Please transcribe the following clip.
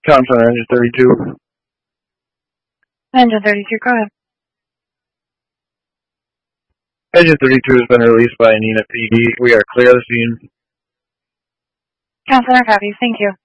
Counselor, Engine 32. Engine 32, go ahead. Engine 32 has been released by Neenah PD. We are clear of the scene. Counselor, copy. Thank you.